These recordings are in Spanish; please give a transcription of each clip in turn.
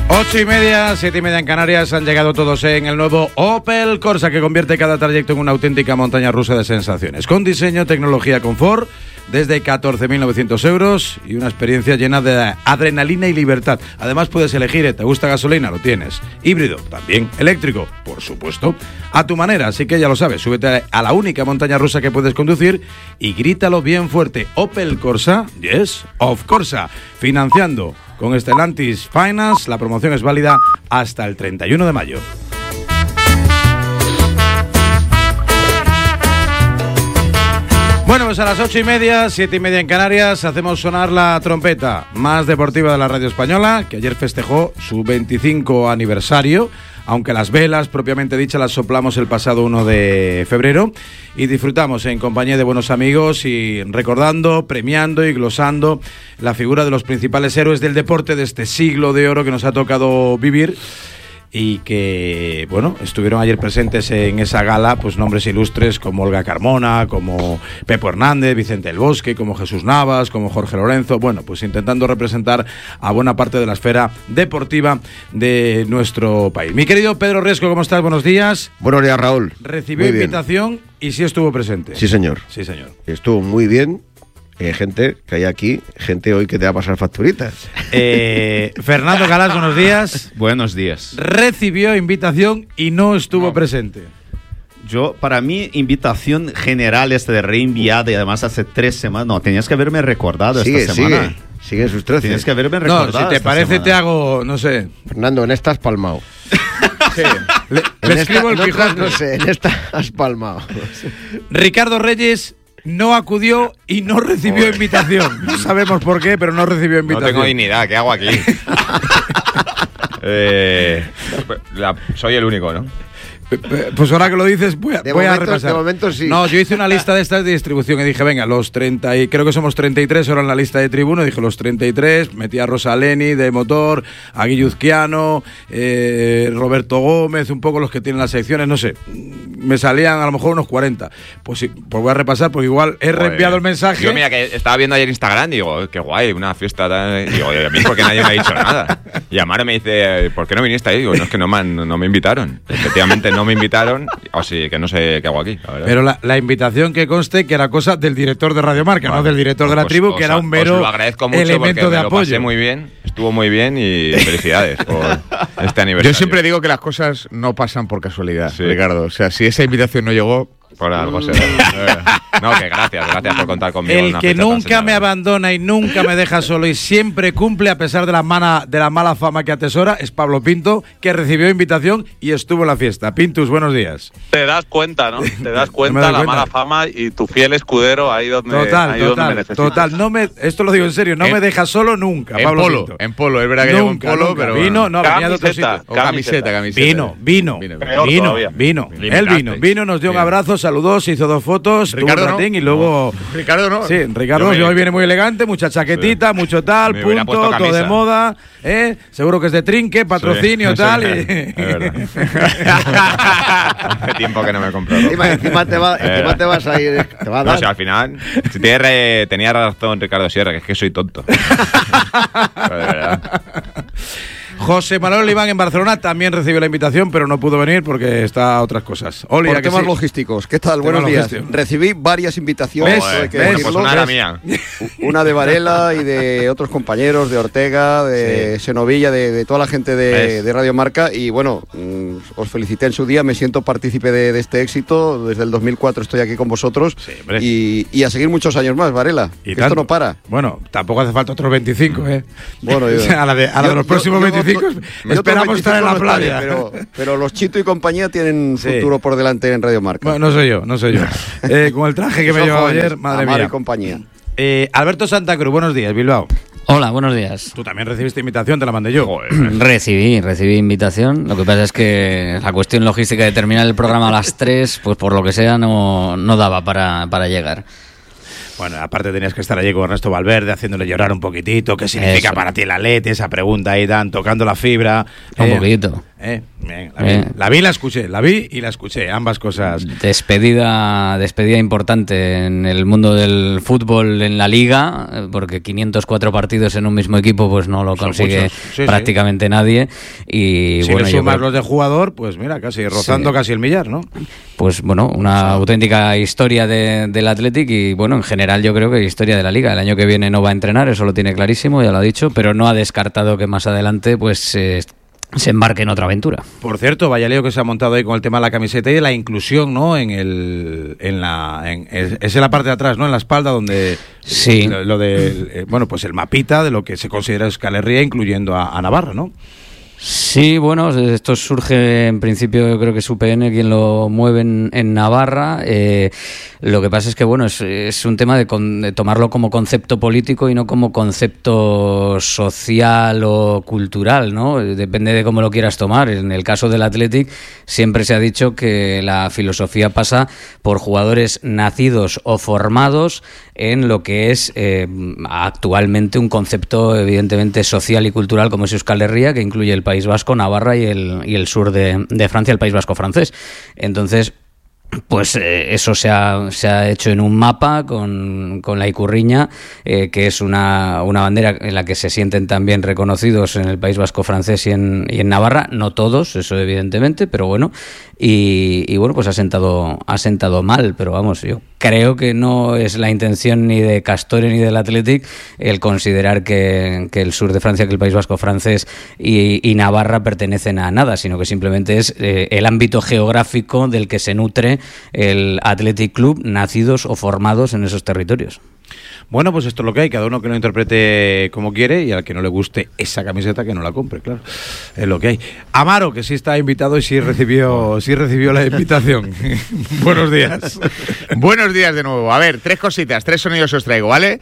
8:30, 7:30 en Canarias. Han llegado todos en el nuevo Opel Corsa, que convierte cada trayecto en una auténtica montaña rusa de sensaciones. Con diseño, tecnología, confort, desde 14.900 euros y una experiencia llena de adrenalina y libertad. Además puedes elegir, ¿te gusta gasolina? Lo tienes. Híbrido, también. Eléctrico, por supuesto. A tu manera, así que ya lo sabes. Súbete a la única montaña rusa que puedes conducir y grítalo bien fuerte. Opel Corsa, yes, of Corsa. Financiando con Stellantis Finance. La promoción es válida hasta el 31 de mayo. Bueno, pues a las 8:30, 7:30 en Canarias, hacemos sonar la trompeta más deportiva de la radio española, que ayer festejó su 25 aniversario, aunque las velas, propiamente dichas, las soplamos el pasado 1 de febrero y disfrutamos en compañía de buenos amigos y recordando, premiando y glosando la figura de los principales héroes del deporte de este siglo de oro que nos ha tocado vivir. Y que, bueno, estuvieron ayer presentes en esa gala, pues nombres ilustres como Olga Carmona, como Pepo Hernández, Vicente del Bosque, como Jesús Navas, como Jorge Lorenzo, bueno, pues intentando representar a buena parte de la esfera deportiva de nuestro país. Mi querido Pedro Riesco, ¿cómo estás? Buenos días. Buenos días, Raúl. Recibió invitación y sí estuvo presente. Sí, señor. Sí, señor. Estuvo muy bien. Gente que hay aquí, gente hoy que te va a pasar facturitas. Fernando Galás, buenos días. Buenos días. Recibió invitación y no estuvo presente. Yo, para mí, invitación general de reenviada y además hace 3 semanas. No, tenías que haberme recordado esta semana. Sigue sus 13. Tienes que haberme recordado. No, si te parece semana. te hago, no sé. Fernando, en esta has palmado. Sí. Le escribo el Quijote. No sé, en esta has palmado. Ricardo Reyes no acudió y no recibió invitación. No sabemos por qué, pero no recibió invitación. No tengo dignidad, ¿qué hago aquí? Soy el único, ¿no? Pues ahora que lo dices, voy a repasar. De momento sí. No, yo hice una lista de estas de distribución y dije, venga, los 30 y creo que somos 33 ahora en la lista de tribuno. Dije los 33, metí a Rosa Leni de Motor, a Guilluzquiano, Roberto Gómez, un poco los que tienen las secciones, no sé. Me salían a lo mejor unos 40. Pues sí, pues voy a repasar porque igual he reenviado el mensaje. Yo mira que estaba viendo ayer Instagram y digo, qué guay, una fiesta tal. Y digo, a mí porque nadie me ha dicho nada. Y Amaro me dice, ¿por qué no viniste ahí? Digo, no, es que no me invitaron. Efectivamente no me invitaron, o sí, que no sé qué hago aquí, la verdad. Pero la invitación que conste que era cosa del director de Radio Marca, no del director de la tribu, que era un mero lo agradezco mucho elemento de me lo apoyo. pasé muy bien, estuvo muy bien y felicidades por este aniversario. Yo siempre digo que las cosas no pasan por casualidad, sí. Ricardo. O sea, si esa invitación no llegó, por algo será. No, que gracias por contar conmigo. El que nunca me abandona y nunca me deja solo y siempre cumple a pesar de la mala fama que atesora es Pablo Pinto, que recibió invitación y estuvo en la fiesta. Pintus, buenos días. Te das cuenta, ¿no? Te das cuenta la mala fama y tu fiel escudero ahí donde me necesitas. Total, esto lo digo en serio, no me deja solo nunca, Pablo Pinto. En polo, es verdad que llegó en polo, pero vino, no, venía de otro sitio. O camiseta. Vino. Él vino, nos dio un abrazo, saludó, se hizo 2 fotos, Ricardo tuvo un ratín y luego… Ricardo no. Sí, Ricardo hoy viene muy elegante, mucha chaquetita, mucho tal, punto, todo de moda, seguro que es de trinque, patrocinio, tal. Es verdad. Hace tiempo que no me compro. Encima te vas a ir. Te va a dar. No sé, al final, tenía razón Ricardo Sierra, que es que soy tonto. Pero de verdad. José Manuel Iván en Barcelona también recibió la invitación, pero no pudo venir porque está a otras cosas. Por temas logísticos. ¿Qué tal? Buenos días. Recibí varias invitaciones. Pues una era mía. Una de Varela y de otros compañeros, de Ortega, de Senovilla, de toda la gente de Radio Marca. Y bueno, os felicité en su día. Me siento partícipe de este éxito. Desde el 2004 estoy aquí con vosotros. Sí, y a seguir muchos años más, Varela. Que esto no para. Bueno, tampoco hace falta otros 25, ¿eh? Bueno, a la de los próximos 25. Esperamos estar en la playa. Pero los Chito y compañía tienen futuro por delante en Radio Marca. Bueno, no soy yo. Con el traje que me llevaba ayer, madre mía. Y compañía. Alberto Santa Cruz, buenos días, Bilbao. Hola, buenos días. Tú también recibiste invitación, te la mandé yo. Recibí invitación. Lo que pasa es que la cuestión logística de terminar el programa a las 3, pues por lo que sea, no daba para llegar. Bueno, aparte tenías que estar allí con Ernesto Valverde haciéndole llorar un poquitito. ¿Qué significa para ti el Atleti? Esa pregunta ahí, Dan, tocando la fibra. Un poquito. La vi y la escuché, ambas cosas. Despedida importante en el mundo del fútbol en la Liga, porque 504 partidos en un mismo equipo pues no lo consigue prácticamente nadie. Y si le sumas los de jugador, pues mira, casi rozando casi el millar, ¿no? Pues bueno, una auténtica historia del Athletic y bueno, en general yo creo que historia de la Liga. El año que viene no va a entrenar, eso lo tiene clarísimo, ya lo ha dicho, pero no ha descartado que más adelante pues se embarque en otra aventura. Por cierto, vaya lío que se ha montado ahí con el tema de la camiseta y de la inclusión, ¿no? Es en la parte de atrás, ¿no? En la espalda donde lo de pues el mapita de lo que se considera Euskal Herria, incluyendo a Navarra, ¿no? Sí, bueno, esto surge en principio, yo creo que es UPN quien lo mueve en Navarra. Lo que pasa es que, bueno, es un tema de tomarlo como concepto político y no como concepto social o cultural, ¿no? Depende de cómo lo quieras tomar. En el caso del Athletic siempre se ha dicho que la filosofía pasa por jugadores nacidos o formados en lo que es actualmente un concepto evidentemente social y cultural como es Euskal Herria, que incluye el País Vasco, Navarra y el sur de Francia, el País Vasco francés. Entonces, pues eso se ha hecho en un mapa con la Icurriña, que es una bandera en la que se sienten también reconocidos en el País Vasco francés y en Navarra, no todos, eso evidentemente, pero bueno, y bueno, pues ha sentado mal, pero vamos, yo creo que no es la intención ni de Castore ni del Athletic el considerar que el sur de Francia, que el País Vasco francés y Navarra pertenecen a nada, sino que simplemente es el ámbito geográfico del que se nutre el Athletic Club, nacidos o formados en esos territorios. Bueno, pues esto es lo que hay, cada uno que lo interprete como quiere y al que no le guste esa camiseta que no la compre, claro, es lo que hay. Amaro, que sí está invitado y sí recibió la invitación. Buenos días. Buenos días de nuevo. A ver, 3 cositas, 3 sonidos os traigo, ¿vale?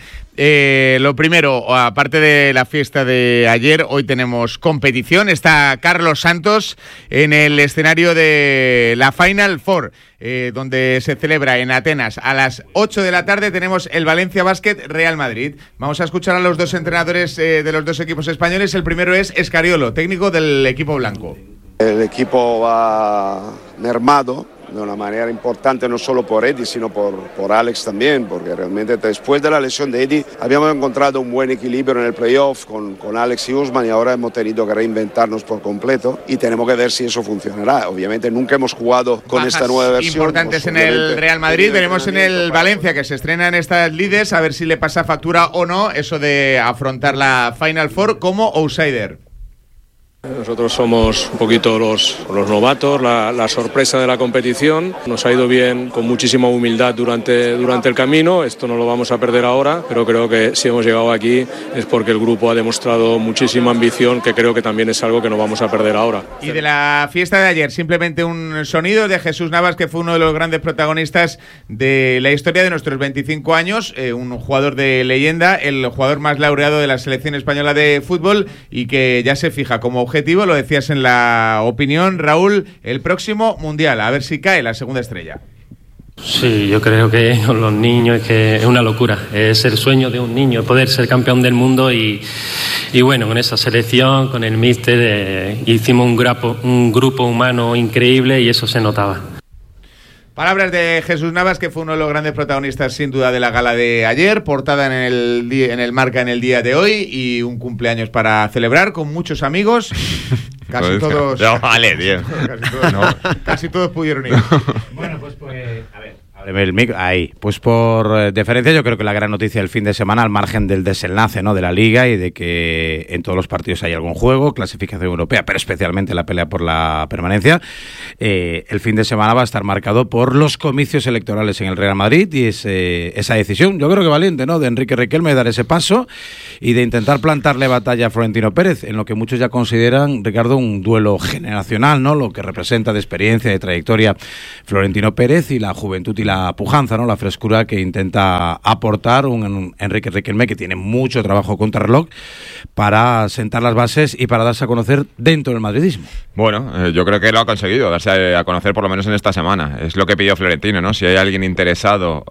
Lo primero, aparte de la fiesta de ayer, hoy tenemos competición. Está Carlos Santos en el escenario de la Final Four, donde se celebra en Atenas. A las 8 de la tarde tenemos el Valencia Basket Real Madrid. Vamos a escuchar a los dos entrenadores de los dos equipos españoles. El primero es Escariolo, técnico del equipo blanco. El equipo va mermado de una manera importante, no solo por Eddie, sino por Alex también, porque realmente después de la lesión de Eddie habíamos encontrado un buen equilibrio en el playoff con Alex y Usman, y ahora hemos tenido que reinventarnos por completo y tenemos que ver si eso funcionará. Obviamente nunca hemos jugado con esta nueva versión. Importantes en el Real Madrid, veremos en el Valencia, que se estrena en estas lides, a ver si le pasa factura o no eso de afrontar la Final Four como outsider. Nosotros somos un poquito los novatos, la sorpresa de la competición. Nos ha ido bien con muchísima humildad durante el camino. Esto no lo vamos a perder ahora, pero creo que si hemos llegado aquí es porque el grupo ha demostrado muchísima ambición, que creo que también es algo que no vamos a perder ahora. Y de la fiesta de ayer, simplemente un sonido de Jesús Navas, que fue uno de los grandes protagonistas de la historia de nuestros 25 años, un jugador de leyenda, el jugador más laureado de la selección española de fútbol y que ya se fija como objetivo, lo decías en la opinión, Raúl, el próximo Mundial, a ver si cae la segunda estrella. Sí, yo creo que con los niños es una locura, es el sueño de un niño poder ser campeón del mundo y bueno, con esa selección, con el míster, hicimos un grupo humano increíble y eso se notaba. Palabras de Jesús Navas, que fue uno de los grandes protagonistas sin duda de la gala de ayer, portada en el Marca en el día de hoy y un cumpleaños para celebrar con muchos amigos. Casi todos. No, vale, tío. Casi todos pudieron ir. Bueno, pues a ver. El micro, ahí. Pues por deferencia, yo creo que la gran noticia del fin de semana, al margen del desenlace, ¿no?, de la Liga y de que en todos los partidos hay algún juego, clasificación europea, pero especialmente la pelea por la permanencia, el fin de semana va a estar marcado por los comicios electorales en el Real Madrid y esa decisión, yo creo que valiente, ¿no?, de Enrique Riquelme, de dar ese paso y de intentar plantarle batalla a Florentino Pérez, en lo que muchos ya consideran, Ricardo, un duelo generacional, ¿no?, lo que representa de experiencia, de trayectoria Florentino Pérez y la juventud y la pujanza, ¿no?, la frescura que intenta aportar un Enrique Riquelme, que tiene mucho trabajo contrarreloj para sentar las bases y para darse a conocer dentro del madridismo. Bueno, yo creo que lo ha conseguido, darse a conocer por lo menos en esta semana. Es lo que pidió Florentino, ¿no? Si hay alguien interesado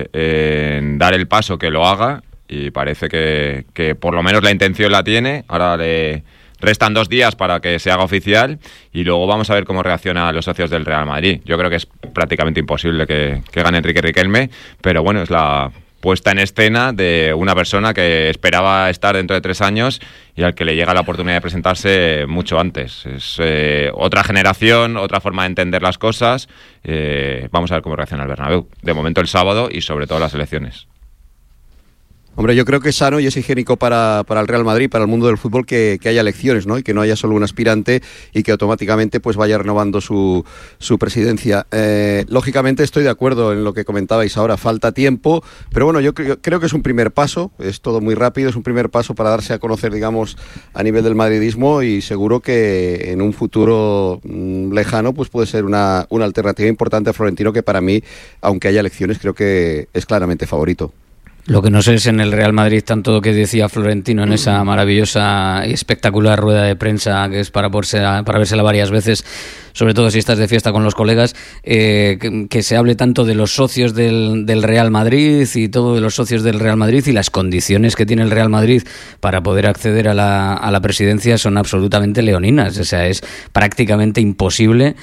en dar el paso, que lo haga, y parece que por lo menos la intención la tiene. Ahora le restan 2 días para que se haga oficial y luego vamos a ver cómo reaccionan los socios del Real Madrid. Yo creo que es prácticamente imposible que gane Enrique Riquelme, pero bueno, es la puesta en escena de una persona que esperaba estar dentro de 3 años y al que le llega la oportunidad de presentarse mucho antes. Es otra generación, otra forma de entender las cosas. Vamos a ver cómo reacciona el Bernabéu. De momento el sábado y sobre todo las elecciones. Hombre, yo creo que es sano y es higiénico para el Real Madrid, para el mundo del fútbol, que haya elecciones, ¿no? Y que no haya solo un aspirante y que automáticamente pues vaya renovando su presidencia. Lógicamente estoy de acuerdo en lo que comentabais ahora, falta tiempo, pero bueno, yo creo que es un primer paso, es todo muy rápido, es un primer paso para darse a conocer, digamos, a nivel del madridismo, y seguro que en un futuro lejano pues puede ser una alternativa importante a Florentino, que para mí, aunque haya elecciones, creo que es claramente favorito. Lo que no sé es en el Real Madrid tanto lo que decía Florentino en esa maravillosa y espectacular rueda de prensa, que es para vérsela varias veces, sobre todo si estás de fiesta con los colegas, que se hable tanto de los socios del Real Madrid y todo de los socios del Real Madrid, y las condiciones que tiene el Real Madrid para poder acceder a la presidencia son absolutamente leoninas. O sea, es prácticamente imposible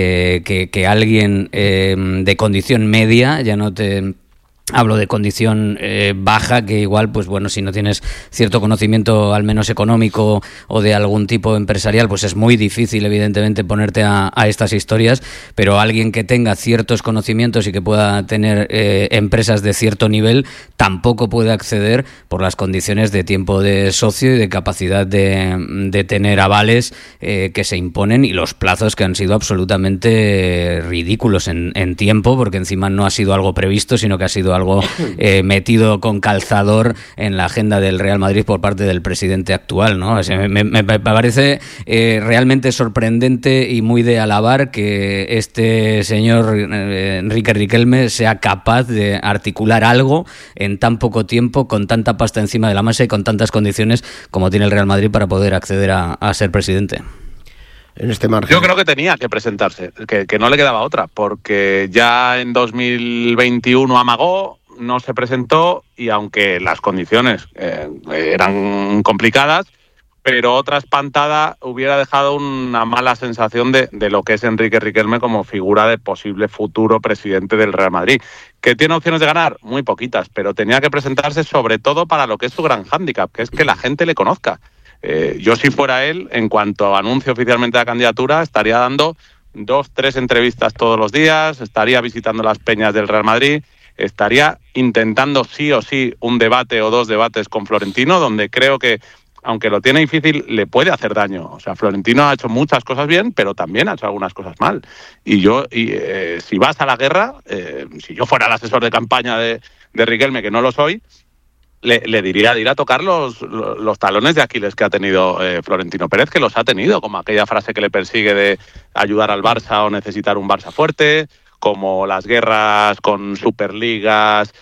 que alguien de condición media, ya no te hablo de condición baja, que igual, pues bueno, si no tienes cierto conocimiento al menos económico o de algún tipo empresarial, pues es muy difícil evidentemente ponerte a estas historias, pero alguien que tenga ciertos conocimientos y que pueda tener empresas de cierto nivel tampoco puede acceder por las condiciones de tiempo de socio y de capacidad de tener avales que se imponen, y los plazos que han sido absolutamente ridículos en tiempo, porque encima no ha sido algo previsto, sino que ha sido algo metido con calzador en la agenda del Real Madrid por parte del presidente actual, ¿no? O sea, me parece realmente sorprendente y muy de alabar que este señor Enrique Riquelme sea capaz de articular algo en tan poco tiempo, con tanta pasta encima de la mesa y con tantas condiciones como tiene el Real Madrid para poder acceder a ser presidente. En este margen. Yo creo que tenía que presentarse, que no le quedaba otra, porque ya en 2021 amagó, no se presentó, y aunque las condiciones eran complicadas, pero otra espantada hubiera dejado una mala sensación de lo que es Enrique Riquelme como figura de posible futuro presidente del Real Madrid. ¿Que tiene opciones de ganar? Muy poquitas, pero tenía que presentarse sobre todo para lo que es su gran hándicap, que es que la gente le conozca. Yo, si fuera él, en cuanto anuncie oficialmente la candidatura, estaría dando 2-3 entrevistas todos los días, estaría visitando las peñas del Real Madrid, estaría intentando sí o sí un debate o 2 debates con Florentino, donde creo que, aunque lo tiene difícil, le puede hacer daño. O sea, Florentino ha hecho muchas cosas bien, pero también ha hecho algunas cosas mal. Y si vas a la guerra, si yo fuera el asesor de campaña de Riquelme, que no lo soy, le diría de ir a tocar los talones de Aquiles que ha tenido Florentino Pérez, que los ha tenido, como aquella frase que le persigue de ayudar al Barça o necesitar un Barça fuerte, como las guerras con Superligas,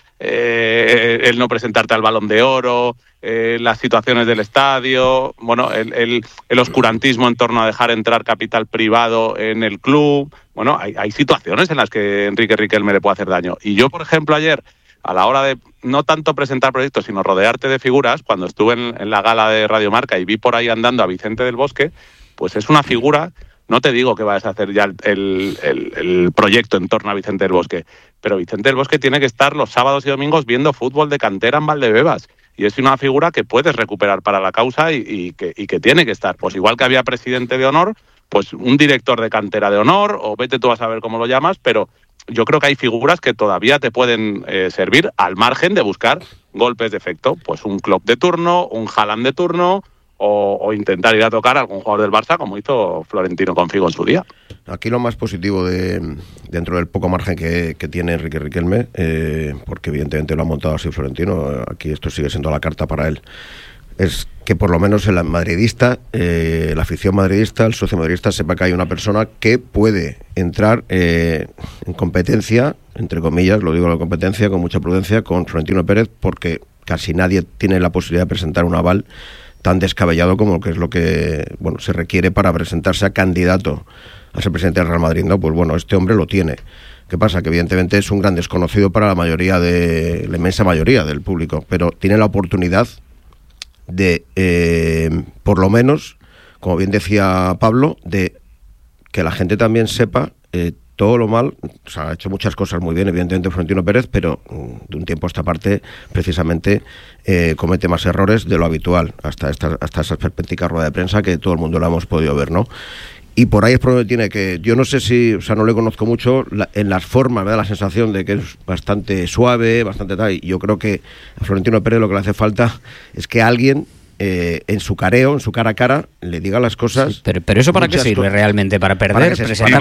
el no presentarte al Balón de Oro, las situaciones del estadio, bueno, el oscurantismo en torno a dejar entrar capital privado en el club. Bueno, hay situaciones en las que Enrique Riquelme le puede hacer daño. Y yo, por ejemplo, ayer, a la hora de no tanto presentar proyectos, sino rodearte de figuras, cuando estuve en la gala de Radio Marca y vi por ahí andando a Vicente del Bosque, pues es una figura. No te digo que vayas a hacer ya el proyecto en torno a Vicente del Bosque, pero Vicente del Bosque tiene que estar los sábados y domingos viendo fútbol de cantera en Valdebebas, y es una figura que puedes recuperar para la causa y que tiene que estar. Pues igual que había presidente de honor, pues un director de cantera de honor, o vete tú a saber cómo lo llamas, pero yo creo que hay figuras que todavía te pueden servir, al margen de buscar golpes de efecto. Pues un Klopp de turno, un Haaland de turno, o intentar ir a tocar a algún jugador del Barça, como hizo Florentino con Figo en su día. Aquí lo más positivo dentro del poco margen que tiene Enrique Riquelme, porque evidentemente lo ha montado así Florentino, aquí esto sigue siendo la carta para él, es que por lo menos el madridista, la afición madridista, el socio madridista, sepa que hay una persona que puede entrar en competencia, entre comillas, lo digo la competencia, con mucha prudencia, con Florentino Pérez, porque casi nadie tiene la posibilidad de presentar un aval tan descabellado como que es lo que se requiere para presentarse a candidato a ser presidente del Real Madrid, ¿no? Pues bueno, este hombre lo tiene. ¿Qué pasa? Que evidentemente es un gran desconocido para la inmensa mayoría del público, pero tiene la oportunidad de, por lo menos, como bien decía Pablo, de que la gente también sepa todo lo mal. O sea, ha hecho muchas cosas muy bien, evidentemente, Florentino Pérez, pero de un tiempo a esta parte, precisamente, comete más errores de lo habitual, hasta esas perspectivas rueda de prensa que todo el mundo la hemos podido ver, ¿no? Y por ahí es por donde tiene que... Yo no sé si... O sea, no le conozco mucho. En las formas me da la sensación de que es bastante suave, bastante tal. Y yo creo que a Florentino Pérez lo que le hace falta es que alguien... en su careo, en su cara a cara, le diga las cosas. Sí, pero eso ¿para qué sirve realmente? ¿Para perder?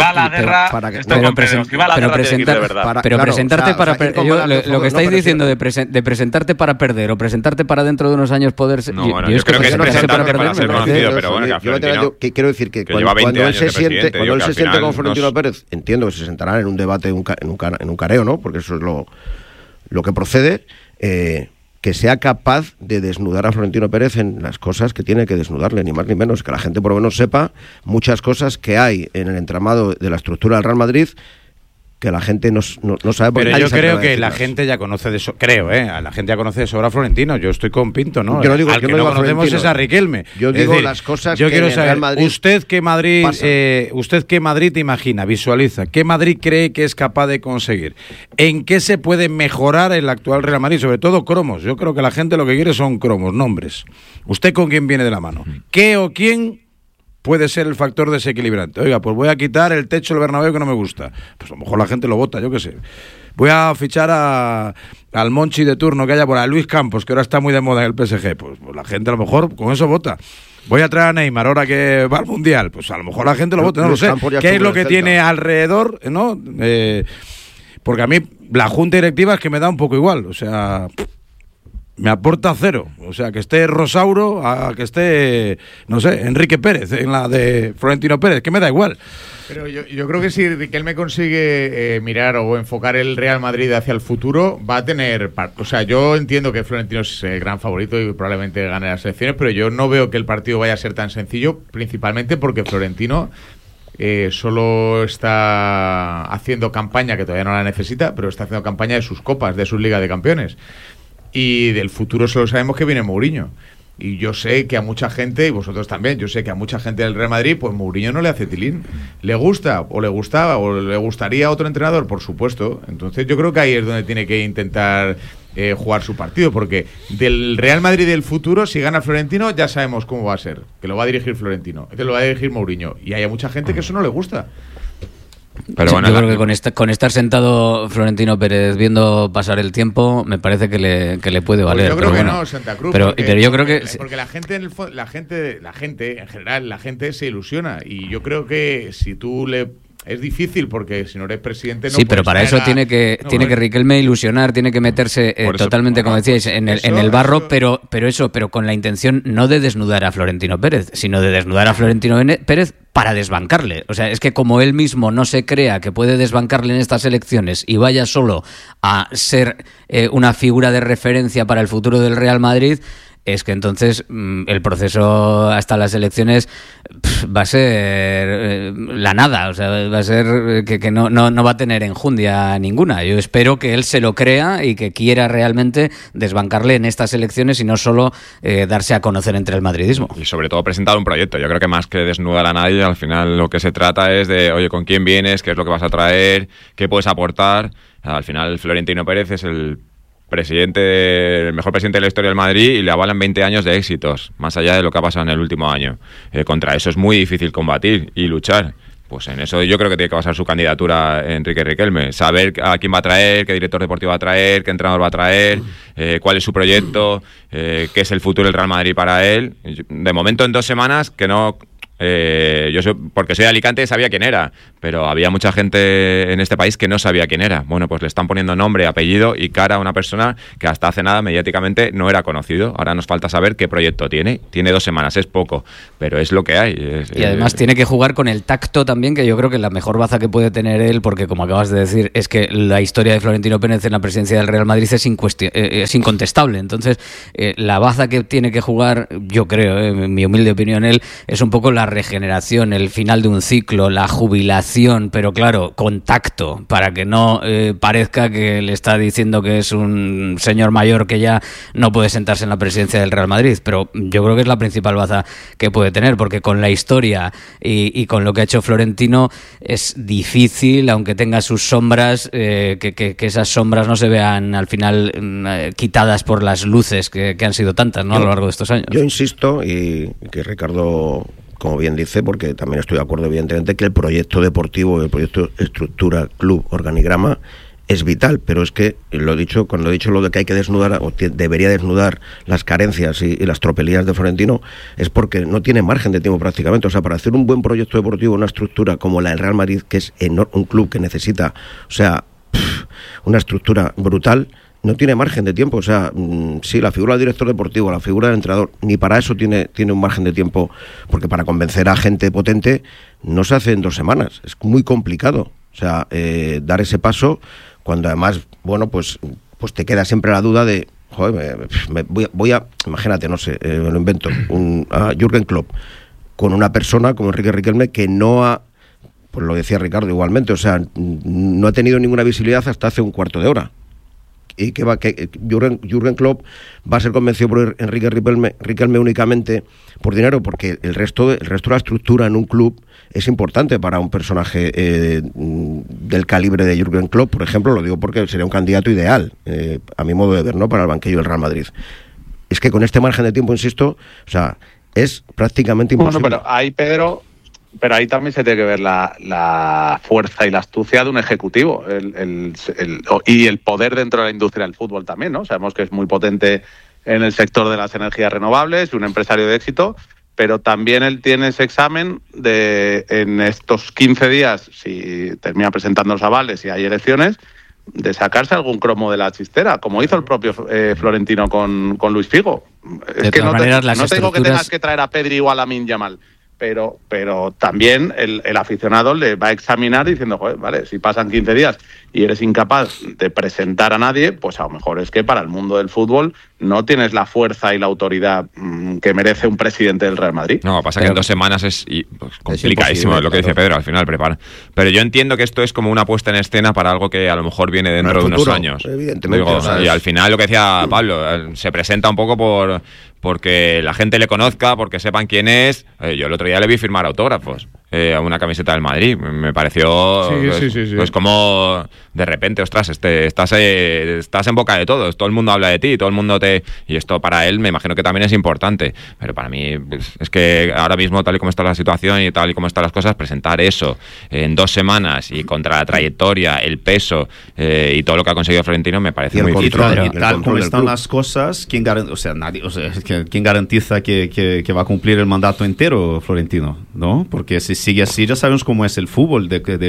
Presentarte para perder. Lo que estáis diciendo de presentarte para perder o presentarte para dentro de unos años poder ser. No, yo creo que es presentarte para ser conocido, pero bueno, que quiero decir que cuando él se siente con Florentino Pérez, entiendo que se sentarán en un debate, en un careo, ¿no? Porque eso es lo que procede. Que sea capaz de desnudar a Florentino Pérez en las cosas que tiene que desnudarle, ni más ni menos, que la gente por lo menos sepa muchas cosas que hay en el entramado de la estructura del Real Madrid que la gente no sabe. Pero yo creo que la gente ya conoce de eso, la gente ya conoce de sobra a Florentino. Yo estoy con Pinto, ¿no? Yo no digo, al que no conocemos es a Riquelme. Yo digo las cosas yo que quiero en el saber, Real Madrid usted qué Madrid imagina, visualiza, qué Madrid cree que es capaz de conseguir, en qué se puede mejorar el actual Real Madrid, sobre todo cromos. Yo creo que la gente lo que quiere son cromos, nombres. ¿Usted con quién viene de la mano? ¿Qué o quién puede ser el factor desequilibrante? Oiga, pues voy a quitar el techo del Bernabéu que no me gusta. Pues a lo mejor la gente lo vota, yo qué sé. Voy a fichar al Monchi de turno que haya por ahí, Luis Campos, que ahora está muy de moda en el PSG. Pues la gente a lo mejor con eso vota. Voy a traer a Neymar ahora que va al Mundial. Pues a lo mejor la gente lo vota, no lo sé. ¿Qué es lo que tiene alrededor, no? Porque a mí la junta directiva es que me da un poco igual. O sea... me aporta cero, o sea, que esté Rosauro a que esté, no sé, Enrique Pérez en la de Florentino Pérez, que me da igual. Pero yo creo que si Riquelme consigue mirar o enfocar el Real Madrid hacia el futuro, va a tener... O sea, yo entiendo que Florentino es el gran favorito y probablemente gane las elecciones, pero yo no veo que el partido vaya a ser tan sencillo, principalmente porque Florentino... solo está haciendo campaña, que todavía no la necesita, pero está haciendo campaña de sus copas, de sus Liga de Campeones. Y del futuro solo sabemos que viene Mourinho. Y yo sé que a mucha gente, y vosotros también, yo sé que a mucha gente del Real Madrid, pues Mourinho no le hace tilín. ¿Le gusta? ¿O le gustaba? ¿O le gustaría a otro entrenador? Por supuesto. Entonces yo creo que ahí es donde tiene que intentar jugar su partido, porque del Real Madrid del futuro, si gana Florentino, ya sabemos cómo va a ser. Que lo va a dirigir Florentino, que lo va a dirigir Mourinho. Y hay a mucha gente que eso no le gusta. Pero bueno, yo creo que con estar sentado Florentino Pérez viendo pasar el tiempo, me parece que le puede valer. Pues yo creo que no, Santa Cruz. Pero yo creo que porque la gente en general, la gente se ilusiona, y yo creo que si tú es difícil, porque si no eres presidente no. Sí, pero para eso tiene que Riquelme ilusionar, tiene que meterse totalmente, como decíais, en el barro, pero con la intención no de desnudar a Florentino Pérez, sino de desnudar a Florentino Pérez para desbancarle. O sea, es que como él mismo no se crea que puede desbancarle en estas elecciones y vaya solo a ser una figura de referencia para el futuro del Real Madrid, es que entonces el proceso hasta las elecciones va a ser la nada, o sea, va a ser que no va a tener enjundia ninguna. Yo espero que él se lo crea y que quiera realmente desbancarle en estas elecciones y no solo darse a conocer entre el madridismo. Y sobre todo presentar un proyecto. Yo creo que más que desnudar a nadie, al final lo que se trata es de, oye, ¿con quién vienes? ¿Qué es lo que vas a traer? ¿Qué puedes aportar? Al final Florentino Pérez es el mejor presidente de la historia del Madrid y le avalan 20 años de éxitos, más allá de lo que ha pasado en el último año. Contra eso es muy difícil combatir y luchar. Pues en eso yo creo que tiene que basar su candidatura Enrique Riquelme. Saber a quién va a traer, qué director deportivo va a traer, qué entrenador va a traer, cuál es su proyecto, qué es el futuro del Real Madrid para él. De momento, en 2 semanas, que no... porque soy de Alicante, sabía quién era, pero había mucha gente en este país que no sabía quién era. Bueno, pues le están poniendo nombre, apellido y cara a una persona que hasta hace nada mediáticamente no era conocido. Ahora nos falta saber qué proyecto tiene. Tiene 2 semanas, es poco, pero es lo que hay. Y además tiene que jugar con el tacto también, que yo creo que la mejor baza que puede tener él, porque como acabas de decir, es que la historia de Florentino Pérez en la presidencia del Real Madrid es incontestable. Entonces, la baza que tiene que jugar, yo creo, en mi humilde opinión, él, es un poco la regeneración, el final de un ciclo, la jubilación, pero claro, con tacto, para que no parezca que le está diciendo que es un señor mayor que ya no puede sentarse en la presidencia del Real Madrid, pero yo creo que es la principal baza que puede tener, porque con la historia y con lo que ha hecho Florentino es difícil, aunque tenga sus sombras, que esas sombras no se vean al final quitadas por las luces que han sido tantas, ¿no? A lo largo de estos años. Yo insisto, y que Ricardo, como bien dice, porque también estoy de acuerdo evidentemente, que el proyecto deportivo, el proyecto estructura, club, organigrama, es vital, pero es que, lo he dicho, cuando he dicho lo de que hay que desnudar, o debería desnudar las carencias y las tropelías de Florentino, es porque no tiene margen de tiempo prácticamente. O sea, para hacer un buen proyecto deportivo, una estructura como la del Real Madrid, que es un club que necesita, o sea, una estructura brutal, no tiene margen de tiempo. O sea, sí, la figura del director deportivo, la figura del entrenador, ni para eso tiene un margen de tiempo, porque para convencer a gente potente no se hace en 2 semanas, es muy complicado. O sea, dar ese paso, cuando además, bueno, pues te queda siempre la duda de, joder, voy a imagínate, no sé, me lo invento, a Jürgen Klopp, con una persona como Enrique Riquelme, que no ha, pues lo decía Ricardo igualmente, o sea, no ha tenido ninguna visibilidad hasta hace un cuarto de hora. Y que Jürgen Klopp va a ser convencido por Enrique Riquelme únicamente por dinero, porque el resto de la estructura en un club es importante para un personaje del calibre de Jürgen Klopp, por ejemplo. Lo digo porque sería un candidato ideal, a mi modo de ver, ¿no?, para el banquillo del Real Madrid. Es que con este margen de tiempo, insisto, o sea, es prácticamente imposible. Bueno, pero ahí, Pedro, ahí también se tiene que ver la fuerza y la astucia de un ejecutivo y el poder dentro de la industria del fútbol también, ¿no? Sabemos que es muy potente en el sector de las energías renovables y un empresario de éxito, pero también él tiene ese examen de, en estos 15 días, si termina presentando los avales y hay elecciones, de sacarse algún cromo de la chistera, como hizo el propio Florentino con Luis Figo. Es que no te digo que tengas que traer a Pedri o a Lamine Yamal, pero también el aficionado le va a examinar diciendo, joder, vale, si pasan 15 días y eres incapaz de presentar a nadie, pues a lo mejor es que para el mundo del fútbol no tienes la fuerza y la autoridad que merece un presidente del Real Madrid. No, pasa que en 2 semanas es complicadísimo, es lo que dice Pedro, al final prepara. Pero yo entiendo que esto es como una puesta en escena para algo que a lo mejor viene dentro de unos años. Evidentemente. Y al final lo que decía Pablo, se presenta un poco porque la gente le conozca, porque sepan quién es. Yo el otro día le vi firmar autógrafos a una camiseta del Madrid. Me pareció pues como de repente, ostras, estás en boca de todos, todo el mundo habla de ti, todo el mundo y esto para él me imagino que también es importante, pero para mí pues, es que ahora mismo, tal y como está la situación y tal y como están las cosas, presentar eso en 2 semanas y contra la trayectoria, el peso y todo lo que ha conseguido Florentino me parece muy difícil. Y tal como están las cosas, ¿quién garantiza que va a cumplir el mandato entero Florentino? ¿No? Porque si sigue así, ya sabemos cómo es el fútbol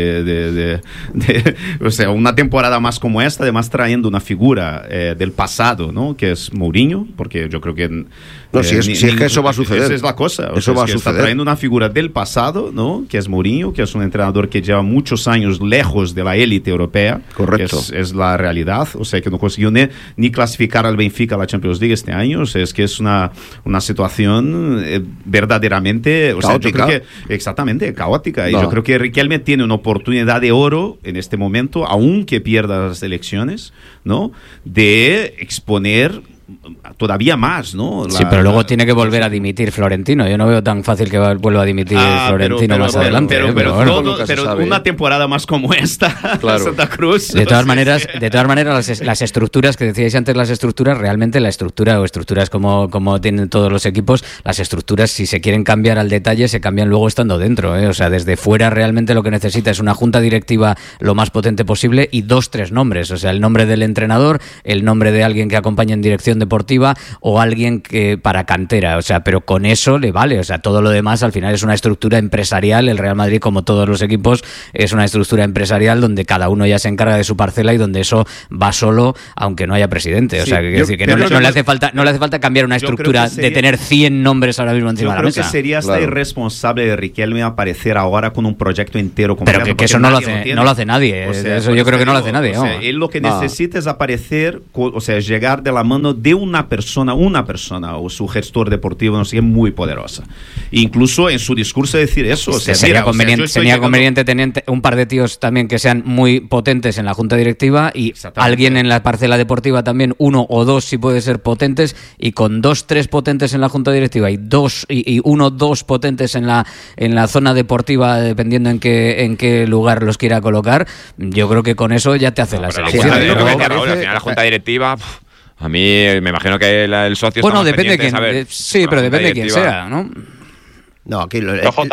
o sea, una temporada más como esta, además trayendo una figura del pasado, ¿no?, que es Mourinho, porque yo creo que no, si es que eso va a suceder. Esa es la cosa. Eso va a suceder. Está trayendo una figura del pasado, ¿no?, que es Mourinho, que es un entrenador que lleva muchos años lejos de la élite europea. Correcto. Es la realidad. O sea, que no consiguió ni clasificar al Benfica a la Champions League este año. O sea, es que es una situación verdaderamente caótica. O sea, yo creo que, exactamente, caótica. Y yo creo que Riquelme tiene una oportunidad de oro en este momento, aunque pierda las elecciones, ¿no?, de exponer todavía más, ¿no? Sí, pero luego tiene que volver a dimitir Florentino. Yo no veo tan fácil que vuelva a dimitir Florentino más adelante. Pero una temporada más como esta, claro. Santa Cruz. De todas maneras, las estructuras que decíais antes, las estructuras, realmente la estructura o estructuras como tienen todos los equipos, las estructuras, si se quieren cambiar al detalle, se cambian luego estando dentro, ¿eh? O sea, desde fuera realmente lo que necesita es una junta directiva lo más potente posible y 2-3 nombres. O sea, el nombre del entrenador, el nombre de alguien que acompañe en dirección deportiva o alguien que para cantera, o sea, pero con eso le vale, o sea, todo lo demás al final es una estructura empresarial. El Real Madrid, como todos los equipos, es una estructura empresarial donde cada uno ya se encarga de su parcela y donde eso va solo, aunque no haya presidente. O sea, que decir que no le hace falta cambiar una estructura de tener 100 nombres ahora mismo encima de la mesa. Yo creo que sería hasta irresponsable de Riquelme aparecer ahora con un proyecto entero completo. Pero que eso no lo hace nadie. O sea, eso yo creo que no lo hace nadie. O sea, él lo que necesita es aparecer, o sea, llegar de la mano de de una persona o su gestor deportivo, no sé, es muy poderosa. Incluso en su discurso decir eso. O sea, sería conveniente tener un par de tíos también que sean muy potentes en la junta directiva y alguien en la parcela deportiva también, uno o dos si puede ser potentes, y con 2-3 potentes en la junta directiva y 1-2 potentes en la zona deportiva, dependiendo en qué lugar los quiera colocar, yo creo que con eso ya te hace la selección. Al final la junta directiva, a mí me imagino que el socio está más depende de quién, sí, pero depende de quién sea, ¿no? No, aquí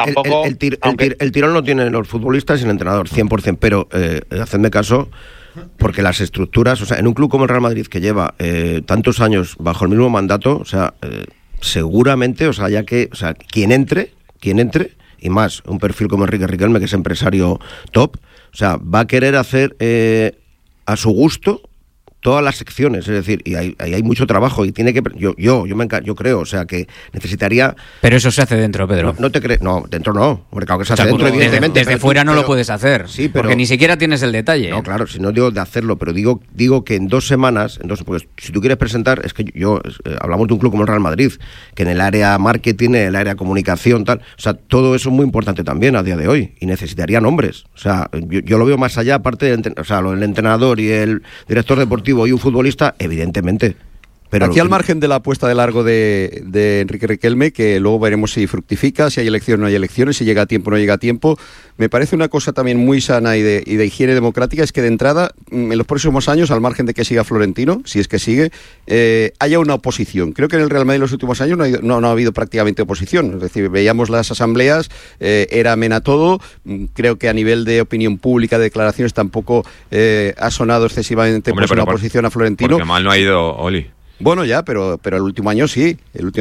el tirón lo tienen los futbolistas y el entrenador, 100%, pero hacedme caso, porque las estructuras, o sea, en un club como el Real Madrid, que lleva tantos años bajo el mismo mandato, o sea, seguramente, o sea, quien entre, y más un perfil como Enrique Riquelme, que es empresario top, o sea, va a querer hacer a su gusto todas las secciones, es decir, y hay mucho trabajo y tiene que yo creo, o sea, que necesitaría. Pero eso se hace dentro, Pedro. No te crees, no, dentro no, porque claro que se hace dentro, evidentemente. Desde fuera no lo puedes hacer, sí, porque ni siquiera tienes el detalle. No, claro, si no digo de hacerlo, pero digo que en 2 semanas, porque si tú quieres presentar, es que hablamos de un club como el Real Madrid, que en el área marketing, en el área comunicación, tal, o sea, todo eso es muy importante también a día de hoy y necesitaría nombres, o sea, yo lo veo más allá, aparte del el entrenador y el director deportivo y un futbolista, evidentemente. Pero aquí al margen de la apuesta de largo de Enrique Riquelme, que luego veremos si fructifica, si hay elecciones o no hay elecciones, si llega a tiempo o no llega a tiempo, me parece una cosa también muy sana y de higiene democrática, es que de entrada, en los próximos años, al margen de que siga Florentino, si es que sigue, haya una oposición. Creo que en el Real Madrid en los últimos años no ha habido prácticamente oposición, es decir, veíamos las asambleas, era amena todo, creo que a nivel de opinión pública, de declaraciones, tampoco ha sonado excesivamente una oposición a Florentino. Porque mal no ha ido Oli. Bueno, ya, pero el último año sí,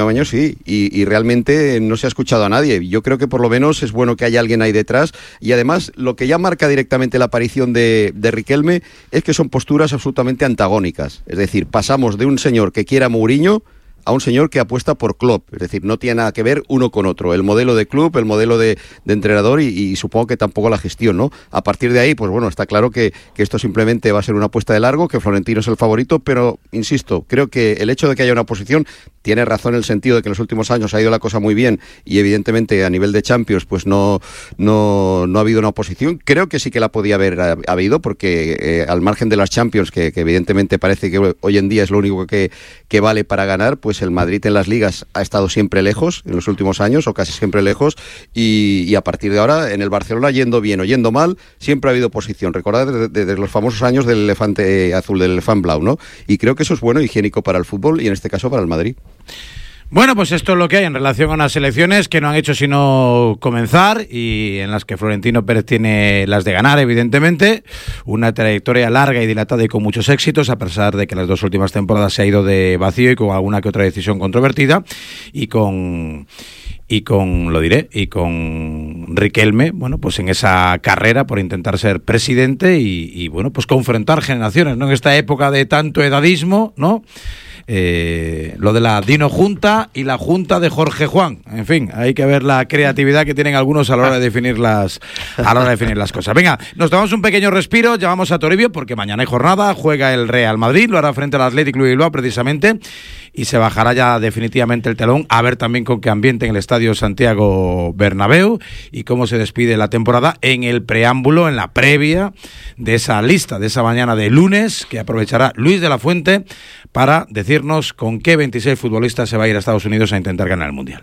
y realmente no se ha escuchado a nadie. Yo creo que por lo menos es bueno que haya alguien ahí detrás, y además lo que ya marca directamente la aparición de Riquelme es que son posturas absolutamente antagónicas. Es decir, pasamos de un señor que quiera a Mourinho a un señor que apuesta por Klopp, es decir, no tiene nada que ver uno con otro, el modelo de club, el modelo de entrenador y supongo que tampoco la gestión, ¿no? A partir de ahí, pues bueno, está claro que esto simplemente va a ser una apuesta de largo, que Florentino es el favorito, pero insisto, creo que el hecho de que haya una oposición tiene razón en el sentido de que en los últimos años ha ido la cosa muy bien y evidentemente a nivel de Champions pues no ha habido una oposición. Creo que sí que la podía haber habido, porque al margen de las Champions, que evidentemente parece que hoy en día es lo único que vale para ganar, pues el Madrid en las ligas ha estado siempre lejos en los últimos años, o casi siempre lejos, y a partir de ahora en el Barcelona, yendo bien o yendo mal, siempre ha habido oposición. Recordad desde los famosos años del elefante azul, del elefante blau, ¿no? Y creo que eso es bueno, higiénico para el fútbol y en este caso para el Madrid. Bueno, pues esto es lo que hay en relación a las elecciones, que no han hecho sino comenzar y en las que Florentino Pérez tiene las de ganar, evidentemente. Una trayectoria larga y dilatada y con muchos éxitos, a pesar de que las 2 últimas temporadas se ha ido de vacío y con alguna que otra decisión controvertida. Y con Riquelme, bueno, pues en esa carrera por intentar ser presidente y bueno, pues confrontar generaciones, ¿no? En esta época de tanto edadismo, ¿no? Lo de la Dino Junta y la Junta de Jorge Juan. En fin, hay que ver la creatividad que tienen algunos a la hora de definir las cosas. Venga, nos tomamos un pequeño respiro, llamamos a Toribio porque mañana hay jornada, juega el Real Madrid, lo hará frente al Athletic Club de Bilbao precisamente, y se bajará ya definitivamente el telón, a ver también con qué ambiente en el Estadio Santiago Bernabéu y cómo se despide la temporada en el preámbulo, en la previa de esa lista, de esa mañana de lunes que aprovechará Luis de la Fuente para decirnos con qué 26 futbolistas se va a ir a Estados Unidos a intentar ganar el Mundial.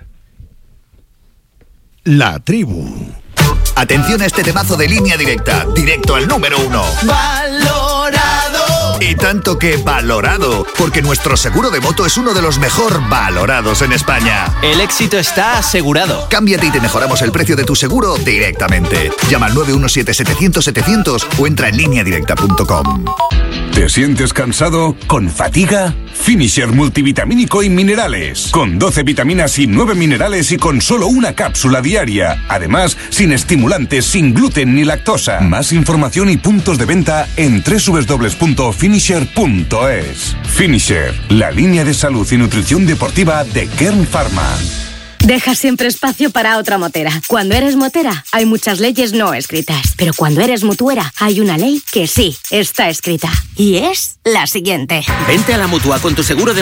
La tribu. Atención a este temazo de Línea Directa, directo al número 1. ¡Valorado! Y tanto que valorado, porque nuestro seguro de moto es uno de los mejor valorados en España. El éxito está asegurado. Cámbiate y te mejoramos el precio de tu seguro directamente. Llama al 917-700-700 o entra en lineadirecta.com. ¿Te sientes cansado? ¿Con fatiga? Finisher multivitamínico y minerales. Con 12 vitaminas y 9 minerales y con solo una cápsula diaria. Además, sin estimulantes, sin gluten ni lactosa. Más información y puntos de venta en www.finisher.es. Finisher, la línea de salud y nutrición deportiva de Kern Pharma. Deja siempre espacio para otra motera. Cuando eres motera, hay muchas leyes no escritas. Pero cuando eres mutuera, hay una ley que sí está escrita. Y es la siguiente. Vente a la Mutua con tu seguro de